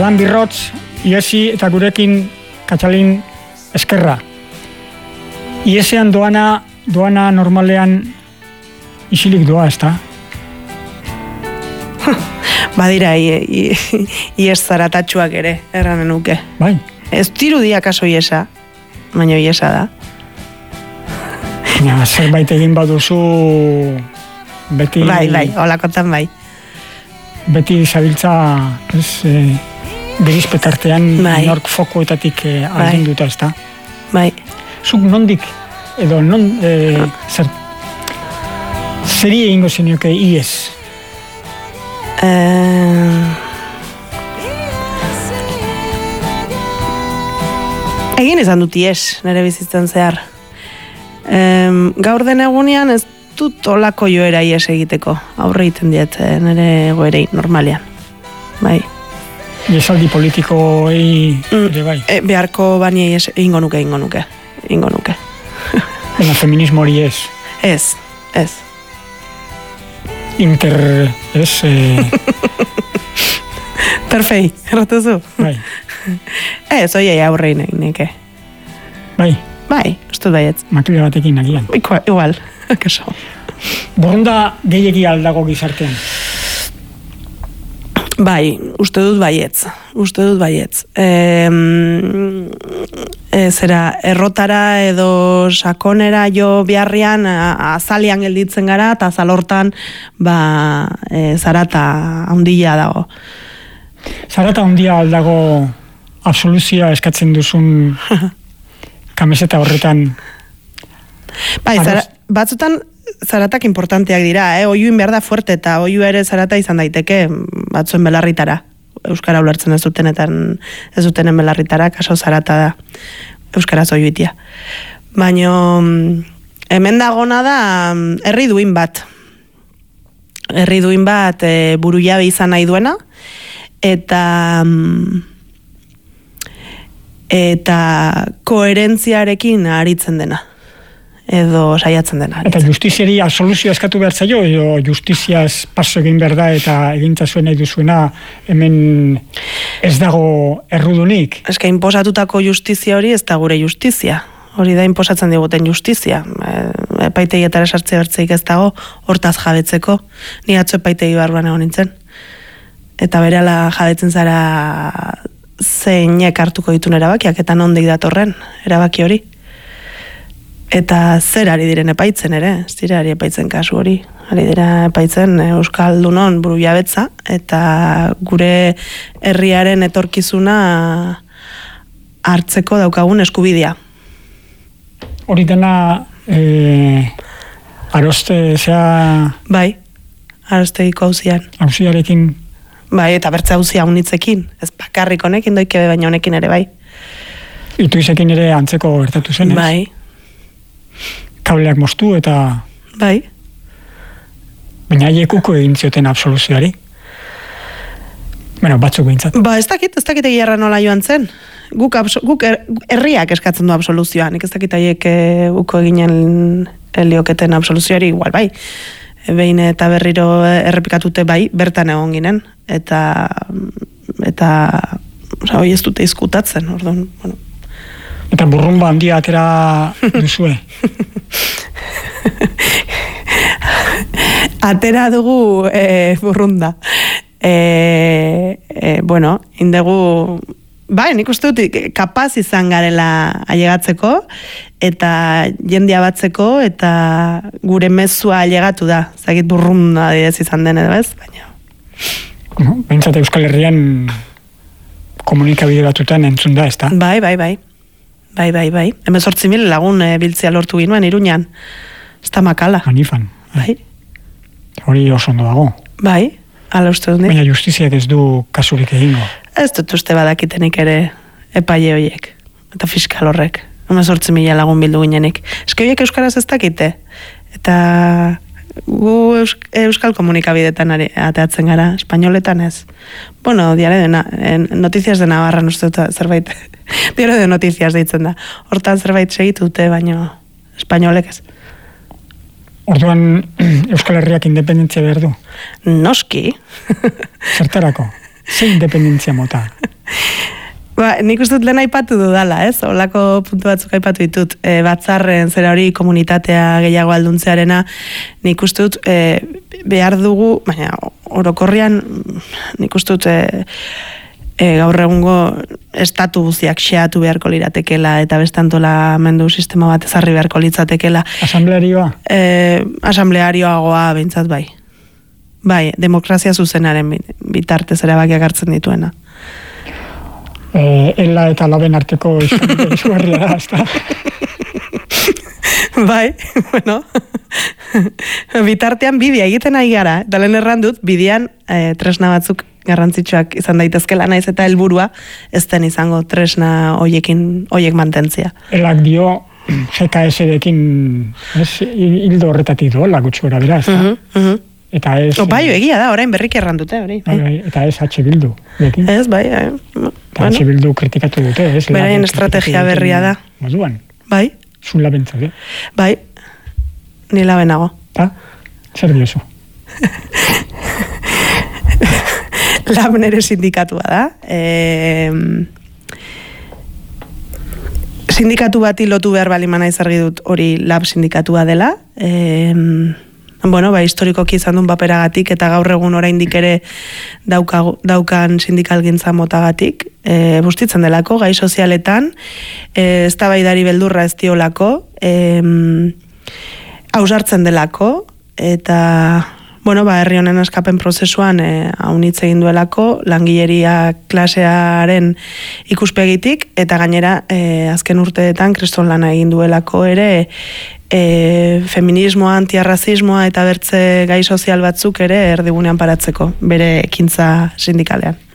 Alan Birrotz, Iesi eta gurekin Katxalin Eskerra. Iesean doana normalean isilik doa, ez da? Badira, ies zaratatxuak ere, erranen nuke. Bai. Ez dirudia kaso iesa, baina iesa da. Ja, zerbait egin baduzu beti... Bai, holakotan bai. Beti zabiltza, gerizpetartean nork fokuetatik aldin duta, ez da? Bai. Zuk nondik, edo zeri egingo zenioke ies? Egin izan dut ies, nire bizitzen zehar. Gaur den egunean ez dut olako joera ies egiteko. Aurre egiten diet, nire goerei, normalean. Bai. Iesaldi politikoei ere bai? Beharko bani ies egingo nuke. Baina feminismo hori ez? Ez. Perfei, erratuzu? Bai. Ez, oiei aurrein egin neke. Bai? Bai, ustut baietz. Makila batekin nagian. Igual, kaso. Borronda gehiegi aldago gizartean? Bai, uste dut baietz. Zera, errotara edo sakonera jo biharrian azalian gelditzen gara, eta azalortan zarata handia dago. Zarata handia aldago absoluzioa eskatzen duzun kamiseta horretan? Bai, batzutan zaratak importanteak dira, oiuin behar da fuerte, eta oiu ere zarata izan daiteke batzuen belarritara. Euskara ulertzen ez dutenen belarritara, kaso zarata da. Euskaraz oiuitia. Baina hemen dagona da herri duin bat. Herri duin bat buru jabe izan nahi duena, eta koherentziarekin aritzen dena. Edo saiatzen dena. Eta justiziari absoluzioa eskatu behar zaio, edo justiziaz paso egin behar da, eta egintzazuen nahi duzuena hemen ez dago errudunik? Eska, inposatutako justizia hori ez da gure justizia. Hori da inposatzen diguten justizia. Epaitegietara sartze bertzeik ez dago, hortaz jabetzeko. Ni atzo epaitegi barruan egon nintzen. Eta berehala jabetzen zara zeinek hartuko ditun erabakiak, eta nondik datorren erabaki hori. Eta zer ari diren epaitzen ere, ez dira ari epaitzen kasu hori. Ari dira epaitzen Euskaldunon buru jabetza, eta gure herriaren etorkizuna hartzeko daukagun eskubidea. Hori dena aroste zea... Bai, arostegiko hauzian. Hauziarekin... Bai, eta bertze hauzia unitzekin. Ez bakarrik honekin doikebe, baina honekin ere bai. Ituizekin ere antzeko gertatu zen, ez? Bai. Kableak moztu eta... Bai. Baina aiekuko egin zioten absoluzioari. Bueno, batzuk behintzat. Ba, ez dakit egiarra nola joan zen. Guk herriak eskatzen du absoluzioa. Nik ez dakit aiek uko eginen helioketen absoluzioari igual, bai. Behin eta berriro errepikatute bai, bertan egon ginen. Eta hoi ez dute izkutatzen, orduan, bueno. Eta burrumba handia atera duzue? Atera dugu burrunda. Bueno, indegu... Bai, nik uste dut kapaz izan garela ailegatzeko, eta jendia batzeko, eta gure mezua ailegatu da. Zagit burrunda ez izan den edo ez, baina... Behintzat Euskal Herrian komunikabide batutan entzun da, ez da? Bai. Bai. 18.000 lagun biltzea lortu ginoen Iruñan. Ez da makala. Manifan. Bai. Hori oso ondo dago. Bai, ala uste dut. Baina justiziak ez du kasurik egingo. Ez dut uste badakitenik ere epaile horiek. Eta fiskal horrek. 18.000 lagun bildu ginenik. Eske horiek euskaraz ez dakite. Eta gu euskal komunikabidetan ateatzen gara. Espainoletan ez. Bueno, Noticias de Navarra uste dut zerbait. Diario de Noticias deitzen da. Hortan zerbait segitu dute, baina espainolek ez. Orduan Euskal Herriak independentzia behar du? Noski. Zertarako? Ze independentzia mota? Nik uste dut lehen aipatu dudala, ez? Olako puntu batzuk aipatu ditut. Batzarren, zera hori komunitatea gehiago alduntzearena, nik uste dut behar dugu, baina orokorrian nik uste dut gaur egungo estatu guztiak xeatu beharko liratekela eta bestantola mendu sistema bat ezarri beharko litzatekela. Asamblearioa? Asamblearioagoa behintzat bai. Bai, demokrazia zuzenaren bitartez erabakiak hartzen dituena. Ela eta laben arteko izan izugarria da, ezta? Bai, bueno, bitartean bidea egiten ari gara, eta lehen erran dut, bidean tresna batzuk garrantzitsuak izan daitezkela naiz eta helburua ez den izango tresna hoiek mantentzia. Elak dio GKS-ekin hildo horretatik dola gutxi gora bera, ezta? Eta ez... Bai, egia da, orain berrik erran dute, hori. Eta ez H Bildu. Ez, bai. Eta H Bildu kritikatu dute, ez? Beraien estrategia berria da. Moduan. Bai. Zun labentzak, Bai, ni labenago. Ta, zer diozu? Lab nere sindikatua da. Sindikatu bati lotu behar bali mana izargi dut hori lab sindikatua dela. Historikoki izan duen paperagatik eta gaur egun oraindik ere daukan sindikalgintza motagatik, bustitzen delako, gai sozialetan, eztabaidari beldurra ez diolako, ausartzen delako, eta herri honen askapen prozesuan haunitz egin duelako, langileria klasearen ikuspegitik, eta gainera azken urteetan kriston lana egin duelako ere, feminismoa, antiarrazismoa eta bertze gai sozial batzuk ere erdigunean paratzeko, bere ekintza sindikalean.